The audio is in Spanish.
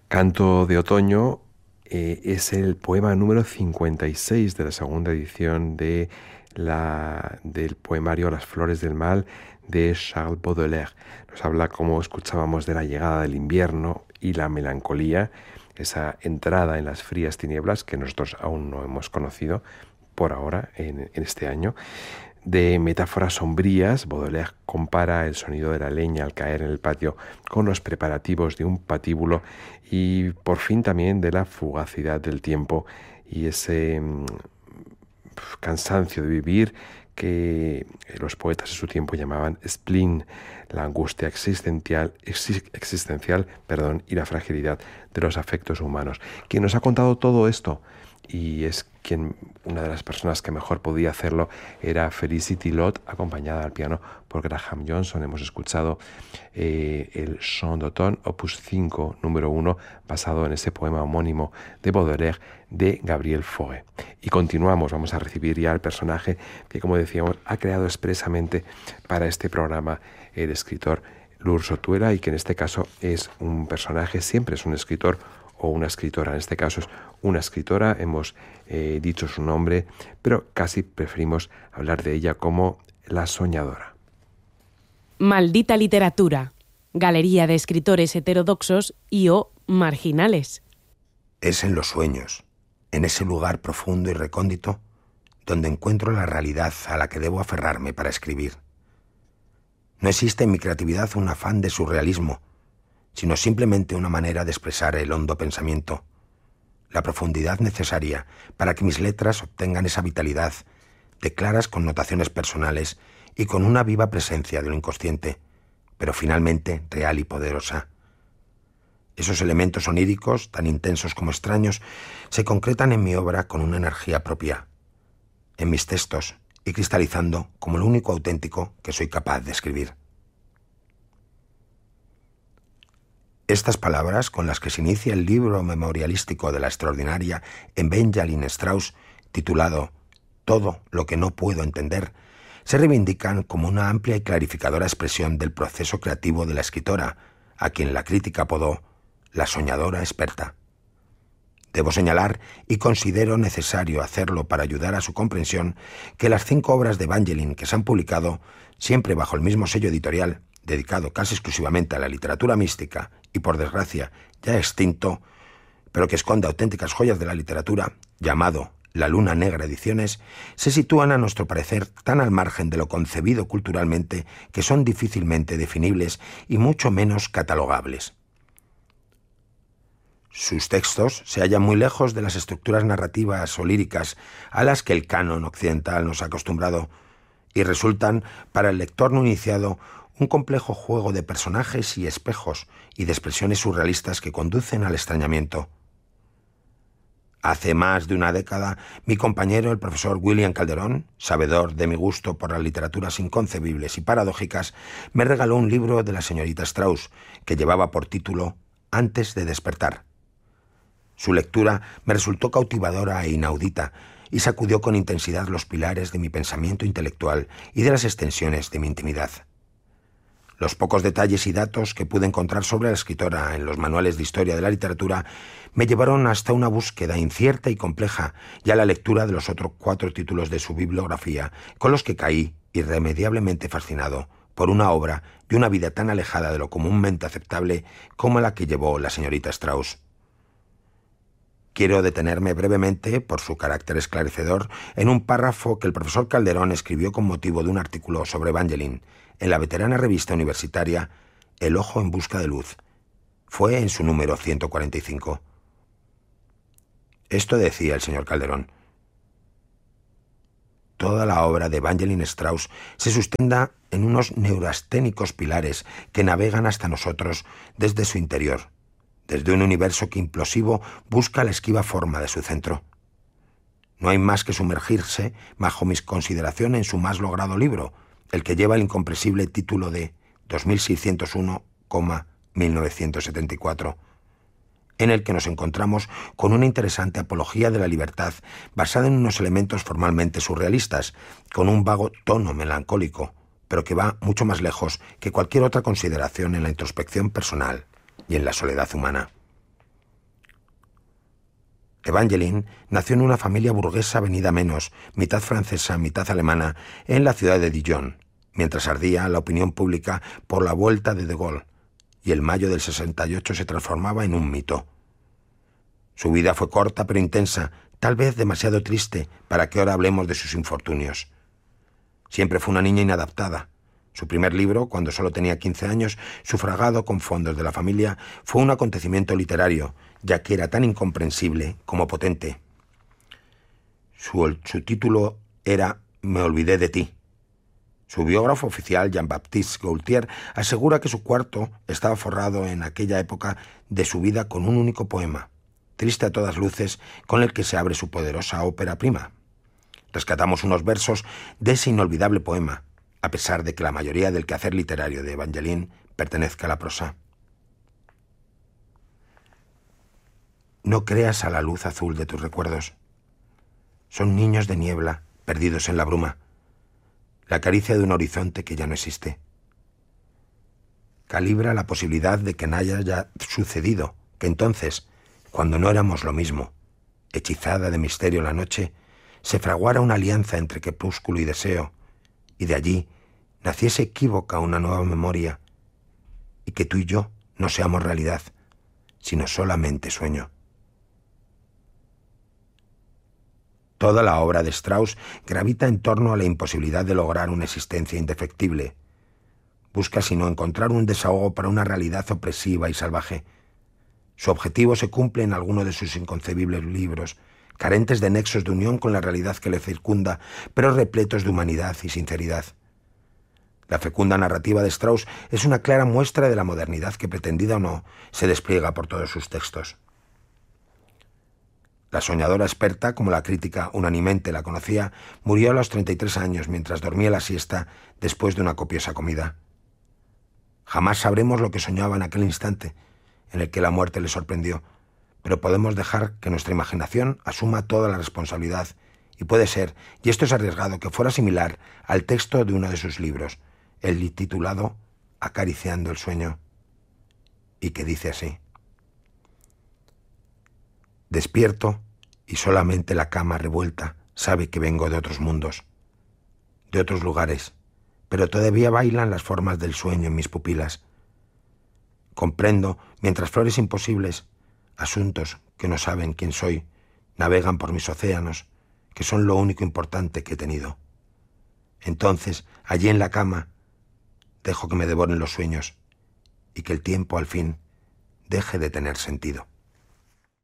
Canto de otoño es el poema número 56 de la segunda edición del poemario Las flores del mal de Charles Baudelaire. Nos habla, como escuchábamos, de la llegada del invierno y la melancolía, esa entrada en las frías tinieblas que nosotros aún no hemos conocido por ahora en este año. De metáforas sombrías, Baudelaire compara el sonido de la leña al caer en el patio con los preparativos de un patíbulo y por fin también de la fugacidad del tiempo y ese cansancio de vivir que los poetas de su tiempo llamaban spleen, la angustia existencial, y la fragilidad de los afectos humanos. Quien nos ha contado todo esto, y es una de las personas que mejor podía hacerlo, era Felicity Lott, acompañada al piano por Graham Johnson. Hemos escuchado el Chant d'automne, opus 5, número 1, basado en ese poema homónimo de Baudelaire de Gabriel Fauré. Y continuamos, vamos a recibir ya al personaje que, como decíamos, ha creado expresamente para este programa el escritor Lur Sotuela, y que en este caso es un personaje, siempre es un escritor o una escritora. En este caso es una escritora, hemos dicho su nombre, pero casi preferimos hablar de ella como la soñadora. Maldita literatura, galería de escritores heterodoxos y o marginales. Es en los sueños, en ese lugar profundo y recóndito, donde encuentro la realidad a la que debo aferrarme para escribir. No existe en mi creatividad un afán de surrealismo, sino simplemente una manera de expresar el hondo pensamiento, la profundidad necesaria para que mis letras obtengan esa vitalidad de claras connotaciones personales y con una viva presencia de lo inconsciente, pero finalmente real y poderosa. Esos elementos oníricos, tan intensos como extraños, se concretan en mi obra con una energía propia, en mis textos, y cristalizando como lo único auténtico que soy capaz de escribir. Estas palabras, con las que se inicia el libro memorialístico de la extraordinaria Evangeline Strauss, titulado Todo lo que no puedo entender, se reivindican como una amplia y clarificadora expresión del proceso creativo de la escritora, a quien la crítica apodó la soñadora experta. Debo señalar, y considero necesario hacerlo para ayudar a su comprensión, que las 5 obras de Evangeline que se han publicado, siempre bajo el mismo sello editorial, dedicado casi exclusivamente a la literatura mística y, por desgracia, ya extinto, pero que esconde auténticas joyas de la literatura, llamado La Luna Negra Ediciones, se sitúan a nuestro parecer tan al margen de lo concebido culturalmente que son difícilmente definibles y mucho menos catalogables. Sus textos se hallan muy lejos de las estructuras narrativas o líricas a las que el canon occidental nos ha acostumbrado y resultan, para el lector no iniciado, un complejo juego de personajes y espejos y de expresiones surrealistas que conducen al extrañamiento. Hace más de una década, mi compañero, el profesor William Calderón, sabedor de mi gusto por las literaturas inconcebibles y paradójicas, me regaló un libro de la señorita Strauss que llevaba por título Antes de despertar. Su lectura me resultó cautivadora e inaudita y sacudió con intensidad los pilares de mi pensamiento intelectual y de las extensiones de mi intimidad. Los pocos detalles y datos que pude encontrar sobre la escritora en los manuales de historia de la literatura me llevaron hasta una búsqueda incierta y compleja y a la lectura de los otros 4 títulos de su bibliografía, con los que caí irremediablemente fascinado por una obra y una vida tan alejada de lo comúnmente aceptable como la que llevó la señorita Strauss. Quiero detenerme brevemente, por su carácter esclarecedor, en un párrafo que el profesor Calderón escribió con motivo de un artículo sobre Evangeline en la veterana revista universitaria El Ojo en Busca de Luz. Fue en su número 145. Esto decía el señor Calderón: toda la obra de Evangeline Strauss se sustenta en unos neurasténicos pilares que navegan hasta nosotros desde su interior, desde un universo que implosivo busca la esquiva forma de su centro. No hay más que sumergirse, bajo mis consideraciones, en su más logrado libro, el que lleva el incomprensible título de 2601,1974, en el que nos encontramos con una interesante apología de la libertad basada en unos elementos formalmente surrealistas, con un vago tono melancólico, pero que va mucho más lejos que cualquier otra consideración en la introspección personal y en la soledad humana. Evangeline nació en una familia burguesa venida menos, mitad francesa, mitad alemana, en la ciudad de Dijon, mientras ardía la opinión pública por la vuelta de Gaulle, y el mayo del 68 se transformaba en un mito. Su vida fue corta pero intensa, tal vez demasiado triste para que ahora hablemos de sus infortunios. Siempre fue una niña inadaptada. Su primer libro, cuando solo tenía 15 años, sufragado con fondos de la familia, fue un acontecimiento literario, ya que era tan incomprensible como potente. Su título era Me olvidé de ti. Su biógrafo oficial, Jean-Baptiste Gaultier, asegura que su cuarto estaba forrado en aquella época de su vida con un único poema, triste a todas luces, con el que se abre su poderosa ópera prima. Rescatamos unos versos de ese inolvidable poema, a pesar de que la mayoría del quehacer literario de Evangeline pertenezca a la prosa. No creas a la luz azul de tus recuerdos. Son niños de niebla, perdidos en la bruma, la caricia de un horizonte que ya no existe. Calibra la posibilidad de que no haya ya sucedido, que entonces, cuando no éramos lo mismo, hechizada de misterio la noche, se fraguara una alianza entre crepúsculo y deseo, y de allí naciese equívoca una nueva memoria, y que tú y yo no seamos realidad, sino solamente sueño. Toda la obra de Strauss gravita en torno a la imposibilidad de lograr una existencia indefectible. Busca sino encontrar un desahogo para una realidad opresiva y salvaje. Su objetivo se cumple en alguno de sus inconcebibles libros, carentes de nexos de unión con la realidad que le circunda, pero repletos de humanidad y sinceridad. La fecunda narrativa de Strauss es una clara muestra de la modernidad que, pretendida o no, se despliega por todos sus textos. La soñadora experta, como la crítica unánimemente la conocía, murió a los 33 años mientras dormía la siesta después de una copiosa comida. Jamás sabremos lo que soñaba en aquel instante en el que la muerte le sorprendió, pero podemos dejar que nuestra imaginación asuma toda la responsabilidad, y puede ser, y esto es arriesgado, que fuera similar al texto de uno de sus libros, el titulado Acariciando el sueño, y que dice así: despierto y solamente la cama revuelta sabe que vengo de otros mundos, de otros lugares, pero todavía bailan las formas del sueño en mis pupilas. Comprendo, mientras flores imposibles, asuntos que no saben quién soy, navegan por mis océanos, que son lo único importante que he tenido. Entonces, allí en la cama, dejo que me devoren los sueños y que el tiempo, al fin, deje de tener sentido.